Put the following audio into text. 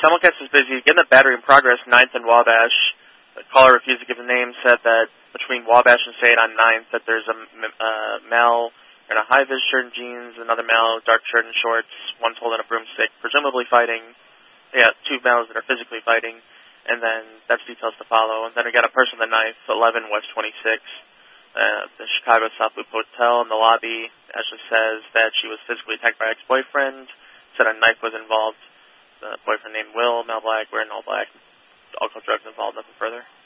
Simulcast is busy. Getting the battery in progress, 9th and Wabash. The caller refused to give the name, said that between Wabash and State on 9th that there's a male in a high-vis shirt and jeans, another male, dark shirt and shorts, one's holding a broomstick, presumably fighting. Yeah, two males that are physically fighting, and then that's details to follow. And then we got a person with a knife, 11 West 26, the Chicago South Loop Hotel in the lobby. Ashley says that she was physically attacked by her ex-boyfriend, said a knife was involved. The boyfriend named Will, male black, wearing all black, alcohol, drugs involved, nothing further.